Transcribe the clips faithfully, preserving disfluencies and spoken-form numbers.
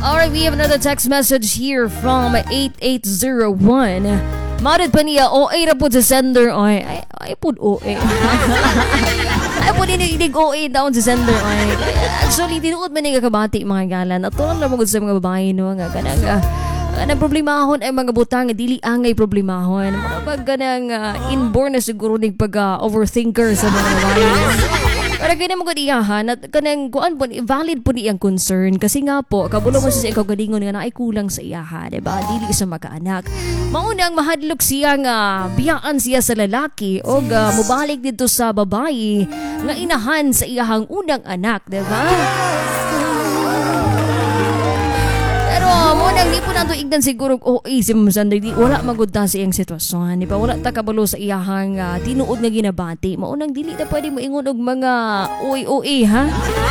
Alright, we have another text message here from eight eight zero one. Marid pa niya, O A na po sa sender. Ay, ay, ay po O A. Ay po dinidig O A down sa sender. Ay, actually, tinuot man nga kabati mga galan. At tulad na mga sa mga babae, no? Nga ganang, uh, ang problemahon ay mga butang, dili angay problemahon. Mga pag ganang uh, inborn na siguro ng pag-overthinker uh, sa mga babae. Para ganyan mo ko iyahan at kanang kuan po, valid po niyang concern kasi nga po, kabulong mo siya sa ikaw galingon nga na ay kulang sa iyaha, diba? Dili sa makaanak. Maunang mahadlok siya nga biyaan siya sa lalaki o uh, mubalik dito sa babae nga inahan sa iyahang unang anak, diba? Munang di po nato igdan siguro o oh, si Ma'am Sander, di wala magudta sa iyang sitwasyon, di ba? Wala ta kabalo sa iyahang uh, tinuod nga ginabati. Maunang dili ta pwede mo ingon og mga oy-oy ha.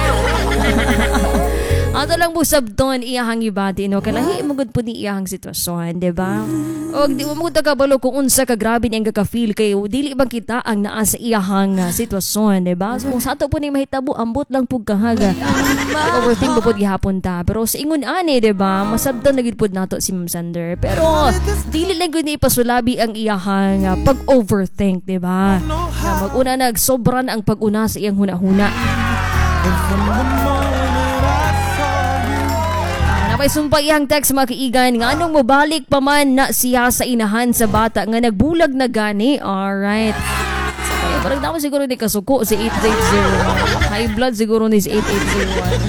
Ato lang po sabton iyahang ibati, no? Kalahi magud po ni iyahang sitwasyon, di ba? Og di mo magud ta kabalo kung unsa ka grabe niyang ka-feel kay dili bang kita ang naa sa iyahang uh, sitwasyon, di ba? So kung sa ato po ni mahitabo ambot lang pug kahaga. Overthink mo po gihapon ta. Pero sa ingon ani, di ba? Masabtan na gid pud nato si Ma'am Sander. Pero dili lang gud ni ipasulabi ang iyahang uh, pag-overthink, di ba? Na mag-una nagsobran ang pag-una sa iyang huna-huna. May sumpay iyang text mga kaigan nga anong mabalik pa man na siya sa inahan sa bata nga nagbulag na gani. Alright. So, parang dapat siguro ni kasuko si eight eight zero one. High blood siguro ni si eight eight zero one.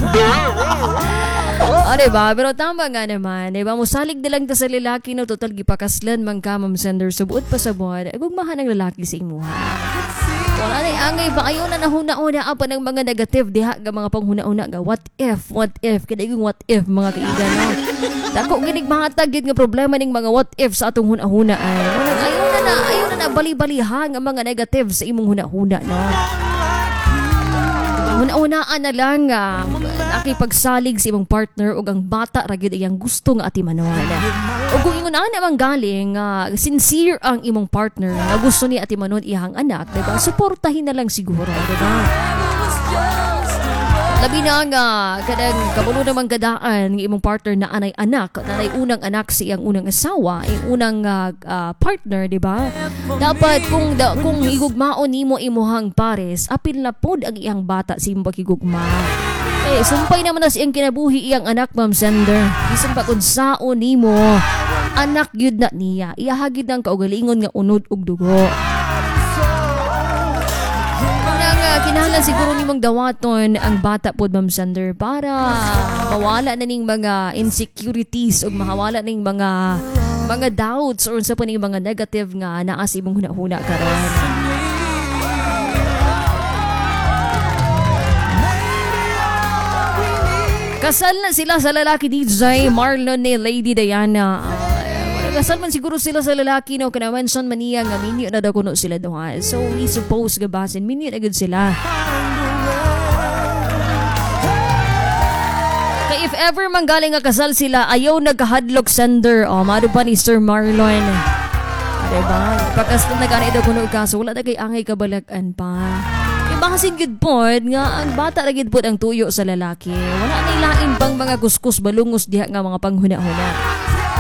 O, diba? Pero tama nga naman. Diba? Musalig na lang ta sa lalaki no total gipakaslan man ka Ma'am Sander. Subuot pa sa buwan. Gugmahan ang lalaki sa imuha. Wala na angay ba kayo na nahuna-una apa ng mga negative diha ga mga panghuna-una ga what if what if kada yung what if mga kaigan no. Dako ginig mga tagid nga problema ning mga what if sa atong huna-huna ay wala ayo na na ayo na na bali-baliha nga mga negative sa imong huna-huna no. Huna-unaan na lang uh, nakipagsalig sa imong partner o ang bata ra gyud iyang gusto nga atimanon. O kung ingon na naman galing uh, sincere ang imong partner nga gusto ni atimanon iyang anak, diba? Suportahin na lang siguro, diba? Labi na nga kadang kabulo namang gadaan ng imong partner na anay anak, na anay unang anak sa iyang unang asawa, iyang unang uh, uh, partner, di ba? Dapat kung da, kung igugmaon nimo imuhang pares, apil na pod ang iyang bata sa imong pagigugma. Eh, sumpay naman na siyang kinabuhi iyang anak, Ma'am Sander. Bisan pa kung saon nimo, anak gyud na niya. Iyahagid ang kaugalingon nga unod ug dugo. Kinahanglan siguro nimong dawaton ang bata pod Ma'am Sander para mawala na ning mga insecurities o mawala ning mga mga doubts or unsa pa ning mga negative nga naa sa imong hunahuna karon. Kasal na sila sa lalaki D J Marlon ni Lady Diana. Kasal man siguro sila sa lalaki no kana mention man niya nga minyo na daw kuno sila duha. So we suppose gabasin minyo na gud sila. Kay if ever man galing nga kasal sila ayaw nagkahadlok sender o oh, mado pa ni Sir Marlon. Diba? Pagkasal na gani daw kuno kaso wala na kay angay kabalakan pa. Ibahasin gud pod nga ang bata ra gid pod ang tuyo sa lalaki. Wala ni lain pang mga kuskus balungos diha nga mga panghuna-huna.